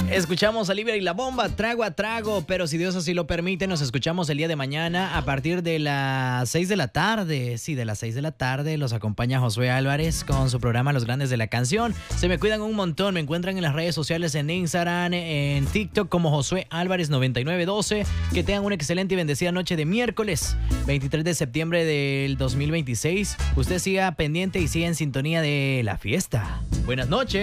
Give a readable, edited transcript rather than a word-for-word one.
Escuchamos a Olivia y la Bomba, trago a trago, pero si Dios así lo permite, nos escuchamos el día de mañana a partir de las 6 de la tarde. Sí, de las 6 de la tarde los acompaña Josué Álvarez con su programa Los Grandes de la Canción. Se me cuidan un montón, me encuentran en las redes sociales, en Instagram, en TikTok como Josué Álvarez 9912. Que tengan una excelente y bendecida noche de miércoles 23 de septiembre del 2026. Usted siga pendiente y siga en sintonía de la fiesta. Buenas noches.